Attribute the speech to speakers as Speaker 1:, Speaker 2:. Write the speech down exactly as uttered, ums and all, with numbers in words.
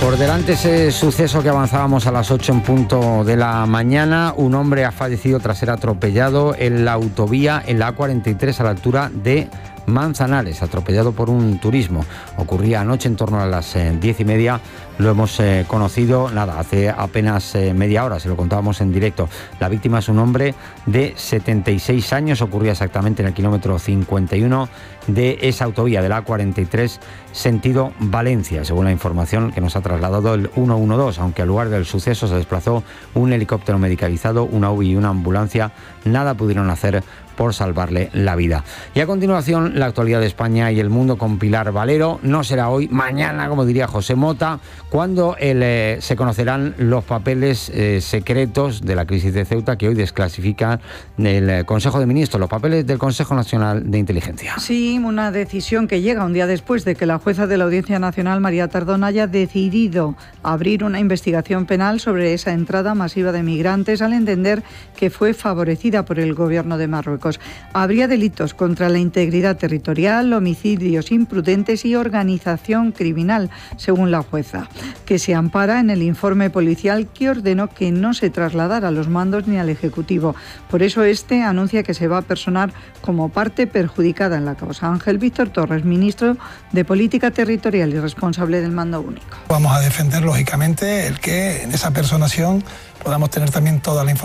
Speaker 1: Por delante ese suceso que avanzábamos a las ocho en punto de la mañana. Un hombre ha fallecido tras ser atropellado en la autovía en la A cuarenta y tres a la altura de Manzanares, atropellado por un turismo. Ocurría anoche en torno a las eh, diez y media. Lo hemos eh, conocido, nada, hace apenas eh, media hora, se lo contábamos en directo. La víctima es un hombre de setenta y seis años, ocurría exactamente en el kilómetro cincuenta y uno de esa autovía de la A cuarenta y tres, sentido Valencia, según la información que nos ha trasladado el ciento doce, aunque al lugar del suceso se desplazó un helicóptero medicalizado, una U B I y una ambulancia. Nada pudieron hacer por salvarle la vida. Y a continuación, la actualidad de España y el mundo con Pilar Valero. No será hoy, mañana, como diría José Mota, cuando el, eh, se conocerán los papeles eh, secretos de la crisis de Ceuta, que hoy desclasifica el eh, Consejo de Ministros, los papeles del Consejo Nacional de Inteligencia.
Speaker 2: Sí, una decisión que llega un día después de que la jueza de la Audiencia Nacional, María Tardón, haya decidido abrir una investigación penal sobre esa entrada masiva de migrantes, al entender que fue favorecida por el gobierno de Marruecos. Habría delitos contra la integridad territorial, homicidios imprudentes y organización criminal, según la jueza, que se ampara en el informe policial que ordenó que no se trasladara a los mandos ni al Ejecutivo. Por eso este anuncia que se va a personar como parte perjudicada en la causa. Ángel Víctor Torres, ministro de Política Territorial y responsable del Mando Único.
Speaker 3: Vamos a defender, lógicamente, el que en esa personación podamos tener también toda la información